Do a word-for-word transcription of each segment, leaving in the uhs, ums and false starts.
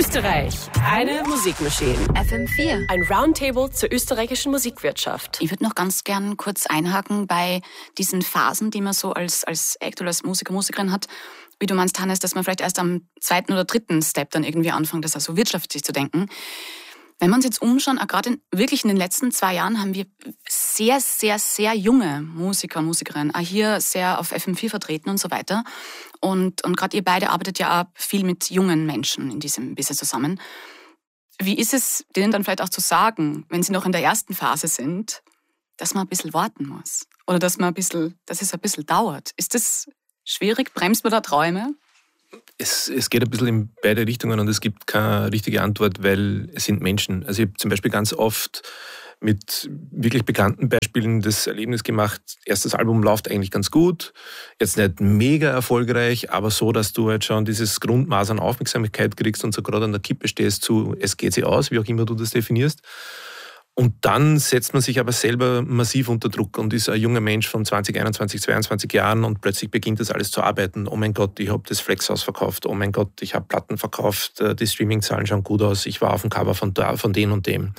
Österreich, eine Musikmaschine. F M vier. Ein Roundtable zur österreichischen Musikwirtschaft. Ich würde noch ganz gern kurz einhaken bei diesen Phasen, die man so als, als Act oder als Musiker, Musikerin hat. Wie du meinst, Hannes, dass man vielleicht erst am zweiten oder dritten Step dann irgendwie anfängt, das also wirtschaftlich zu denken. Wenn wir uns jetzt umschauen, auch gerade in, wirklich in den letzten zwei Jahren haben wir sehr, sehr, sehr junge Musiker und Musikerinnen, auch hier sehr auf F M vier vertreten und so weiter. Und, und gerade ihr beide arbeitet ja auch viel mit jungen Menschen in diesem Business zusammen. Wie ist es denen dann vielleicht auch zu sagen, wenn sie noch in der ersten Phase sind, dass man ein bisschen warten muss? Oder dass man ein bisschen, dass es ein bisschen dauert? Ist das schwierig? Bremst man da Träume? Es, es geht ein bisschen in beide Richtungen und es gibt keine richtige Antwort, weil es sind Menschen. Also ich habe zum Beispiel ganz oft mit wirklich bekannten Beispielen das Erlebnis gemacht, erstes Album läuft eigentlich ganz gut, jetzt nicht mega erfolgreich, aber so, dass du halt schon dieses Grundmaß an Aufmerksamkeit kriegst und so gerade an der Kippe stehst zu, es geht sich aus, wie auch immer du das definierst. Und dann setzt man sich aber selber massiv unter Druck und ist ein junger Mensch von zwanzig, einundzwanzig, zweiundzwanzig Jahren und plötzlich beginnt das alles zu arbeiten. Oh mein Gott, ich habe das Flexhaus verkauft. Oh mein Gott, ich habe Platten verkauft. Die Streaming-Zahlen schauen gut aus. Ich war auf dem Cover von, da, von dem und dem.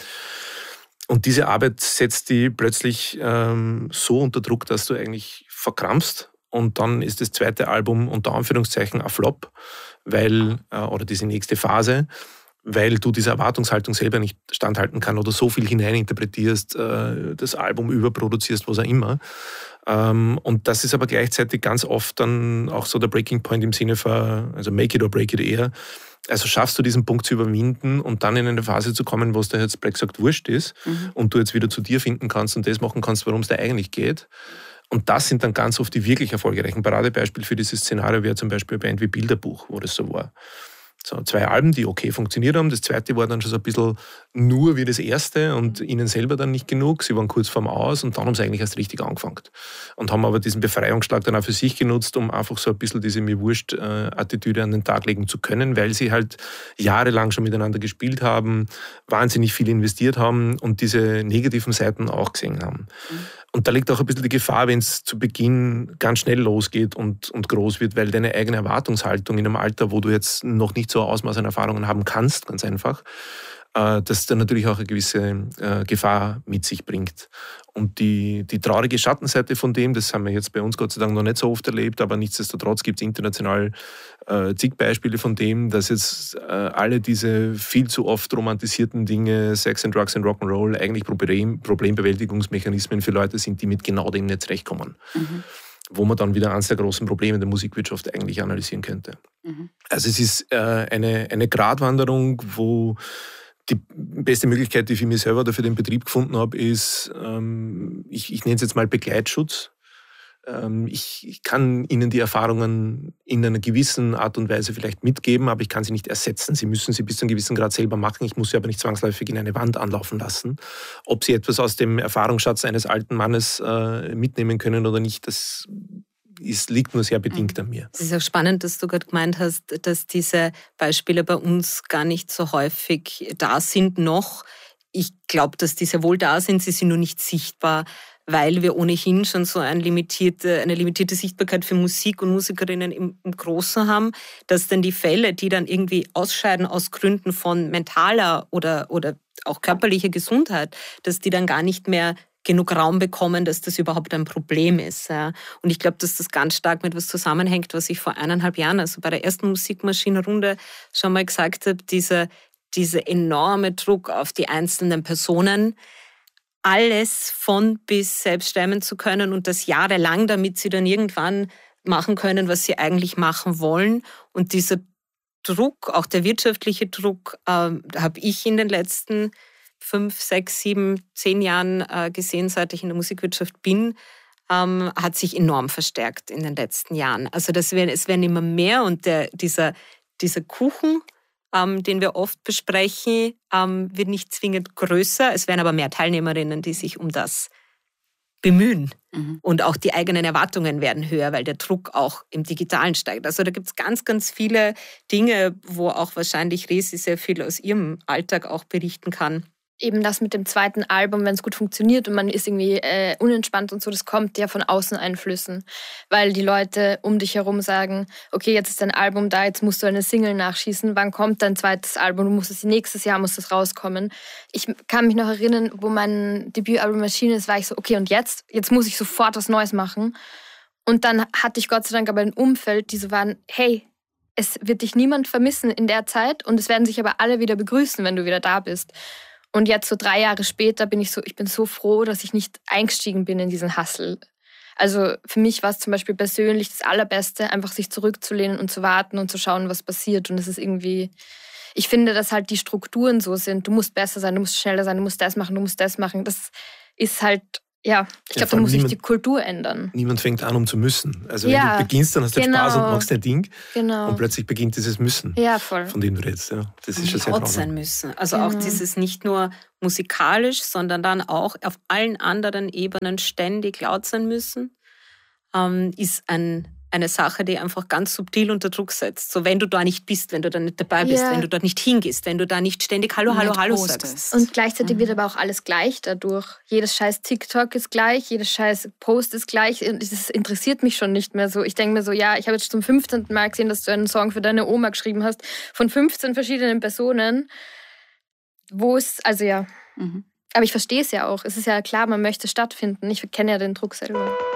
Und diese Arbeit setzt die plötzlich ähm, so unter Druck, dass du eigentlich verkrampfst. Und dann ist das zweite Album unter Anführungszeichen ein Flop, weil, äh, oder diese nächste Phase, weil du dieser Erwartungshaltung selber nicht standhalten kannst oder so viel hineininterpretierst, äh, das Album überproduzierst, was auch immer. Ähm, und das ist aber gleichzeitig ganz oft dann auch so der Breaking Point im Sinne von, also make it or break it eher. Also schaffst du diesen Punkt zu überwinden und dann in eine Phase zu kommen, wo es dir jetzt blöd gesagt wurscht ist mhm. und du jetzt wieder zu dir finden kannst und das machen kannst, worum es dir eigentlich geht. Und das sind dann ganz oft die wirklich erfolgreichen. Paradebeispiel für dieses Szenario wäre zum Beispiel eine Band wie Bilderbuch, wo das so war. So, zwei Alben, die okay funktioniert haben. Das zweite war dann schon so ein bisschen nur wie das erste und ihnen selber dann nicht genug. Sie waren kurz vorm Aus und dann haben sie eigentlich erst richtig angefangen. Und haben aber diesen Befreiungsschlag dann auch für sich genutzt, um einfach so ein bisschen diese Mir-Wurscht-Attitüde an den Tag legen zu können, weil sie halt jahrelang schon miteinander gespielt haben, wahnsinnig viel investiert haben und diese negativen Seiten auch gesehen haben. Mhm. Und da liegt auch ein bisschen die Gefahr, wenn es zu Beginn ganz schnell losgeht und, und groß wird, weil deine eigene Erwartungshaltung in einem Alter, wo du jetzt noch nicht so ein Ausmaß an Erfahrungen haben kannst, ganz einfach, äh, dass dann natürlich auch eine gewisse äh, Gefahr mit sich bringt. Und die, die traurige Schattenseite von dem, das haben wir jetzt bei uns Gott sei Dank noch nicht so oft erlebt, aber nichtsdestotrotz gibt es international äh, zig Beispiele von dem, dass jetzt äh, alle diese viel zu oft romantisierten Dinge, Sex and Drugs and Rock'n'Roll, eigentlich Problem, Problembewältigungsmechanismen für Leute sind, die mit genau dem nicht zurechtkommen. Mhm. Wo man dann wieder eines der großen Probleme der Musikwirtschaft eigentlich analysieren könnte. Mhm. Also es ist äh, eine, eine Gratwanderung, wo die beste Möglichkeit, die ich für mich selber oder für den Betrieb gefunden habe, ist, ähm, ich, ich nenne es jetzt mal Begleitschutz. Ähm, ich, ich kann Ihnen die Erfahrungen in einer gewissen Art und Weise vielleicht mitgeben, aber ich kann sie nicht ersetzen. Sie müssen sie bis zu einem gewissen Grad selber machen. Ich muss sie aber nicht zwangsläufig in eine Wand anlaufen lassen. Ob Sie etwas aus dem Erfahrungsschatz eines alten Mannes äh, mitnehmen können oder nicht, das Es liegt nur sehr bedingt an mir. Es ist auch spannend, dass du gerade gemeint hast, dass diese Beispiele bei uns gar nicht so häufig da sind noch. Ich glaube, dass die sehr wohl da sind, sie sind nur nicht sichtbar, weil wir ohnehin schon so eine limitierte, eine limitierte Sichtbarkeit für Musik und Musikerinnen im, im Großen haben, dass dann die Fälle, die dann irgendwie ausscheiden aus Gründen von mentaler oder, oder auch körperlicher Gesundheit, dass die dann gar nicht mehr genug Raum bekommen, dass das überhaupt ein Problem ist. Ja. Und ich glaube, dass das ganz stark mit was zusammenhängt, was ich vor eineinhalb Jahren, also bei der ersten Musikmaschinenrunde schon mal gesagt habe, diese, diese enorme Druck auf die einzelnen Personen, alles von bis selbst stemmen zu können und das jahrelang, damit sie dann irgendwann machen können, was sie eigentlich machen wollen. Und dieser Druck, auch der wirtschaftliche Druck, äh, habe ich in den letzten fünf, sechs, sieben, zehn Jahren äh, gesehen, seit ich in der Musikwirtschaft bin, ähm, hat sich enorm verstärkt in den letzten Jahren. Also das werden, es werden immer mehr und der, dieser, dieser Kuchen, ähm, den wir oft besprechen, ähm, wird nicht zwingend größer. Es werden aber mehr Teilnehmerinnen, die sich um das bemühen. Mhm. Und auch die eigenen Erwartungen werden höher, weil der Druck auch im Digitalen steigt. Also da gibt es ganz, ganz viele Dinge, wo auch wahrscheinlich Resi sehr viel aus ihrem Alltag auch berichten kann, eben das mit dem zweiten Album, wenn es gut funktioniert und man ist irgendwie äh, unentspannt und so, das kommt ja von Außeneinflüssen, weil die Leute um dich herum sagen, okay, jetzt ist dein Album da, jetzt musst du eine Single nachschießen, wann kommt dein zweites Album, du musst es nächstes Jahr muss das rauskommen. Ich kann mich noch erinnern, wo mein Debütalbum erschienen ist, war ich so, okay, und jetzt? Jetzt muss ich sofort was Neues machen. Und dann hatte ich Gott sei Dank aber ein Umfeld, die so waren, hey, es wird dich niemand vermissen in der Zeit und es werden sich aber alle wieder begrüßen, wenn du wieder da bist. Und jetzt so drei Jahre später bin ich so, ich bin so froh, dass ich nicht eingestiegen bin in diesen Hustle. Also für mich war es zum Beispiel persönlich das Allerbeste, einfach sich zurückzulehnen und zu warten und zu schauen, was passiert. Und es ist irgendwie, ich finde, dass halt die Strukturen so sind. Du musst besser sein, du musst schneller sein, du musst das machen, du musst das machen. Das ist halt, ja, ich glaube, ja, da muss sich die Kultur ändern. Niemand fängt an, um zu müssen. Also ja, wenn du beginnst, dann hast du genau. Spaß und machst dein Ding. Genau. Und plötzlich beginnt dieses Müssen, ja, voll. von dem du redest. Ja, das ist schon sehr laut traurig. sein müssen. Also genau. auch dieses nicht nur musikalisch, sondern dann auch auf allen anderen Ebenen ständig laut sein müssen, ähm, ist ein, eine Sache, die einfach ganz subtil unter Druck setzt. So, wenn du da nicht bist, wenn du da nicht dabei bist, ja. wenn du dort nicht hingehst, wenn du da nicht ständig Hallo, Hallo, Hallo sagst. Und gleichzeitig mhm. wird aber auch alles gleich dadurch. Jedes scheiß TikTok ist gleich, jedes scheiß Post ist gleich. Das interessiert mich schon nicht mehr so. Ich denke mir so, ja, ich habe jetzt zum fünfzehnten Mal gesehen, dass du einen Song für deine Oma geschrieben hast, von fünfzehn verschiedenen Personen. Wo es, also ja. Mhm. Aber ich verstehe es ja auch. Es ist ja klar, man möchte stattfinden. Ich kenne ja den Druck selber.